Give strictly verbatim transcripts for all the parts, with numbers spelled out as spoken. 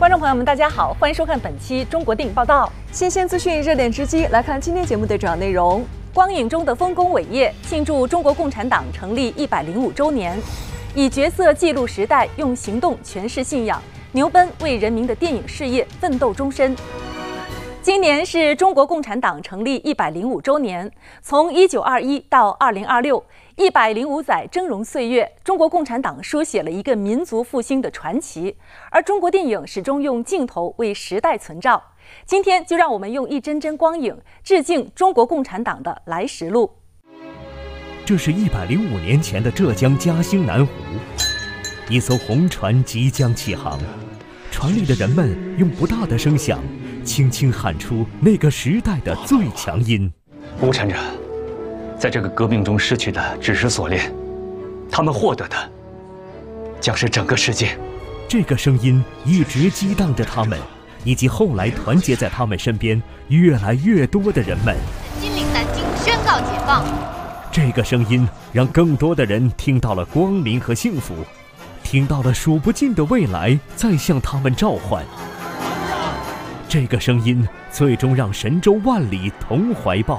观众朋友们，大家好，欢迎收看本期《中国电影报道》， 新鲜资讯、热点直击，来看今天节目的主要内容。 光影中的丰功伟业，庆祝中国共产党成立一百零五周年，以角色记录时代，用行动诠释信仰，牛奔为人民的电影事业奋斗终身。今年是中国共产党成立一百零五周年，从一九二一到二零二六，一百零五载峥嵘岁月，中国共产党书写了一个民族复兴的传奇，而中国电影始终用镜头为时代存照。今天就让我们用一帧帧光影致敬中国共产党的来时路。 这是一百零五年前的浙江嘉兴南湖，一艘红船即将起航，船里的人们用不大的声响轻轻喊出那个时代的最强音。 无产者在这个革命中失去的只是锁链，他们获得的将是整个世界。 这个声音一直激荡着他们，以及后来团结在他们身边越来越多的人们。 金陵南京宣告解放。 这个声音让更多的人听到了光明和幸福，听到了数不尽的未来在向他们召唤。这个声音最终让神州万里同怀抱。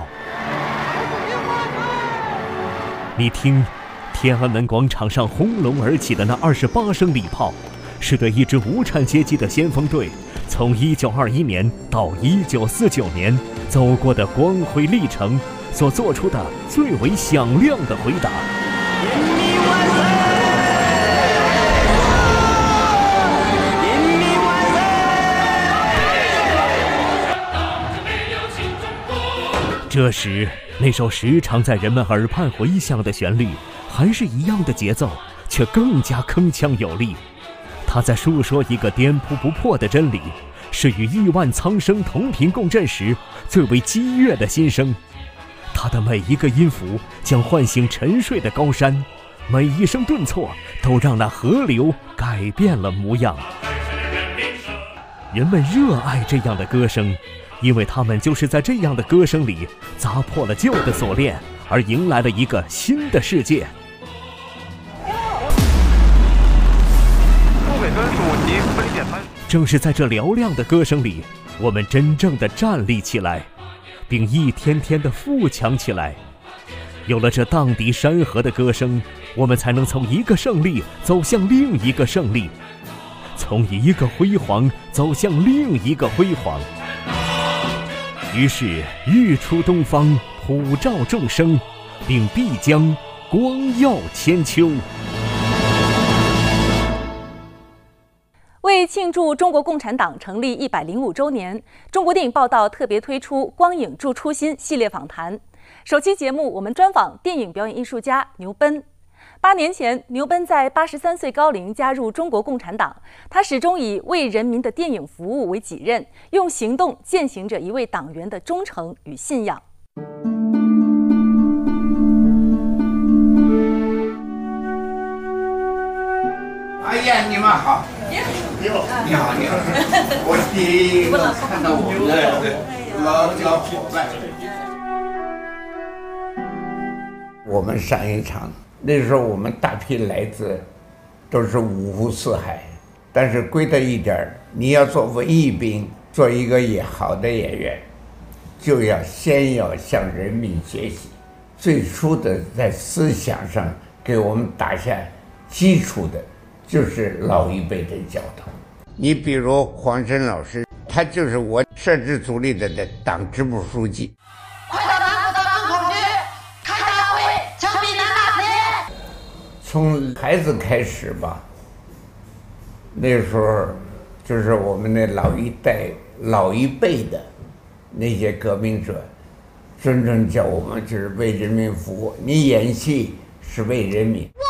你听，天安门广场上轰隆而起的那二十八声礼炮，是对一支无产阶级的先锋队从一九二一年到一九四九年走过的光辉历程所做出的最为响亮的回答。 人民万岁！人民万岁！ 这时，那首时常在人们耳畔回响的旋律，还是一样的节奏，却更加铿锵有力。他在述说一个颠扑不破的真理，是与亿万苍生同频共振时最为激越的心声。他的每一个音符将唤醒沉睡的高山，每一声顿挫都让那河流改变了模样。人们热爱这样的歌声，因为他们就是在这样的歌声里砸破了旧的锁链，而迎来了一个新的世界。正是在这嘹亮的歌声里，我们真正的站立起来，并一天天的富强起来。有了这荡涤山河的歌声，我们才能从一个胜利走向另一个胜利，从一个辉煌走向另一个辉煌。于是日出东方，普照众生，并必将光耀千秋。 为庆祝中国共产党成立一百零五周年，中国电影报道特别推出《光影助初心》系列访谈。首期节目，我们专访电影表演艺术家牛奔。八年前，牛奔在八十三岁高龄加入中国共产党，他始终以为人民的电影服务为己任，用行动践行着一位党员的忠诚与信仰。 哎呀，你们好！你好，你好，你好！我第一个看到我们的老老伙伴。我们上一场，那时候我们大批来自都是五湖四海，但是归到一点，你要做文艺兵，做一个也好的演员，就要先要向人民学习。最初的在思想上给我们打下基础的，就是老一辈的教导。你比如黄申老师，他就是我摄制组里的党支部书记。 快到党部党恐惧，开大会，枪毙南大贼。 从孩子开始吧，那时候就是我们那老一代、老一辈的那些革命者，真正叫我们就是为人民服务。你演戏是为人民。 我